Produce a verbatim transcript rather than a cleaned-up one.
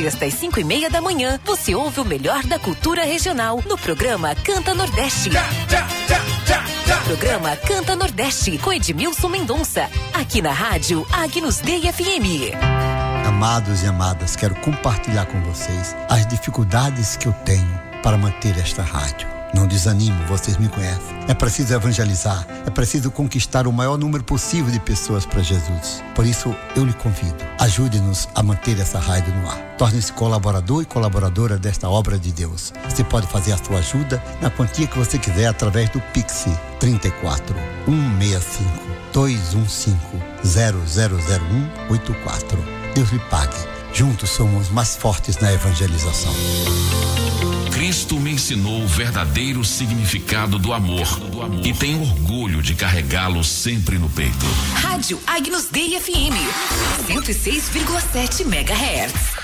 sexta às cinco e meia da manhã, você ouve o melhor da cultura regional no programa Canta Nordeste. Tchá, tchá, tchá, tchá, tchá. Programa Canta Nordeste com Edmilson Mendonça, aqui na rádio Agnus Dei F M. Amados e amadas, quero compartilhar com vocês as dificuldades que eu tenho para manter esta rádio. Não desanimo, vocês me conhecem. É preciso evangelizar, é preciso conquistar o maior número possível de pessoas para Jesus. Por isso, eu lhe convido, ajude-nos a manter essa rádio no ar. Torne-se colaborador e colaboradora desta obra de Deus. Você pode fazer a sua ajuda na quantia que você quiser através do Pix trinta e quatro, cento e sessenta e cinco, duzentos e quinze, zero zero zero um oito quatro. Deus lhe pague. Juntos somos mais fortes na evangelização. Cristo me ensinou o verdadeiro significado do amor e tenho orgulho de carregá-lo sempre no peito. Rádio Agnus Dei F M, cento e seis vírgula sete megahertz.